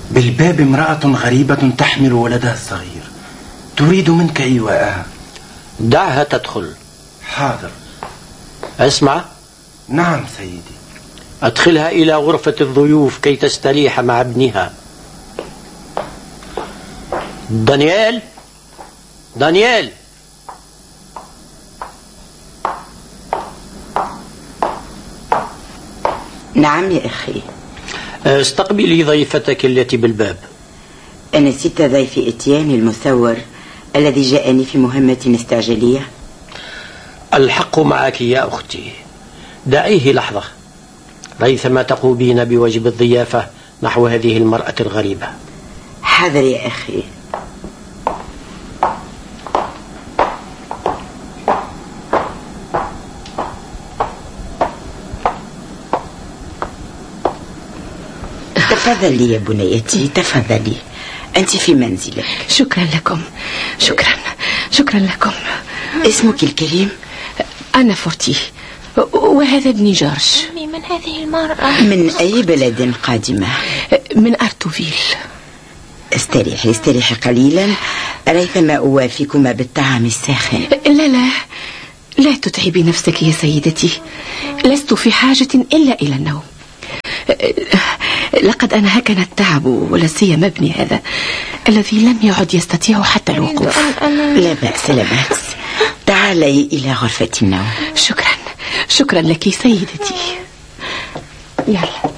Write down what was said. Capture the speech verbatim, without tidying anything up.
بالباب امرأة غريبة تحمل ولدها الصغير، تريد منك إيواءها. دعها تدخل. حاضر. اسمع. نعم سيدي. أدخلها إلى غرفة الضيوف كي تستريح مع ابنها. دانيال، دانيال. نعم يا أخي. استقبلي ضيفتك التي بالباب. أنسيت ضيفي إتيان المثور الذي جاءني في مهمة استعجالية؟ الحق معك يا أختي، دعيه لحظة ريثما تقومين بواجب الضيافة نحو هذه المرأة الغريبة. حاضر يا أخي. تفضلي يا بنيتي، تفضلي، أنت في منزلك. شكرا لكم، شكرا شكرا لكم. اسمك الكريم؟ أنا فورتي، وهذا ابني جورج. من هذه المرأة؟ من أي بلد قادمة؟ من أرتوفيل. استريحي استريحي قليلا ريثما أوافيكما بالطعام الساخن. لا لا لا تتعبي نفسك يا سيدتي، لست في حاجة إلا إلى النوم. لقد أنهكنا التعب، ولا سيما ابني هذا الذي لم يعد يستطيع حتى الوقوف. لا بأس لا بأس، تعالي إلى غرفة النوم. شكرا شكرا لك سيدتي. يلا.